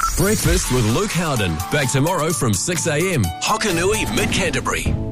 Breakfast with Luke Howden. Back tomorrow from 6 a.m. Hokanui, Mid Canterbury.